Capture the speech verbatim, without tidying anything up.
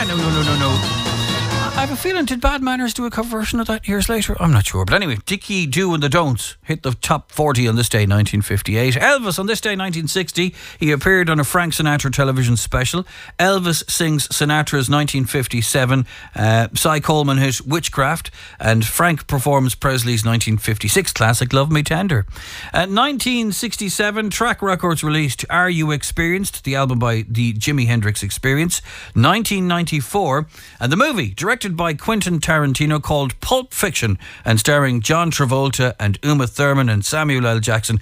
Ah, no, no, no, no, no. I have a feeling, did Bad Manners do a cover version of that years later? I'm not sure. But anyway, Dickie Do and the Don'ts hit the top forty on this day, nineteen fifty-eight. Elvis, on this day, nineteen sixty, he appeared on a Frank Sinatra television special. Elvis sings Sinatra's nineteen fifty-seven uh, Cy Coleman hit Witchcraft, and Frank performs Presley's nineteen fifty-six classic Love Me Tender. Uh, nineteen sixty-seven, Track Records released Are You Experienced, the album by the Jimi Hendrix Experience. nineteen ninety-four, and the movie, directed by Quentin Tarantino, called Pulp Fiction, and starring John Travolta and Uma Thurman and Samuel L. Jackson,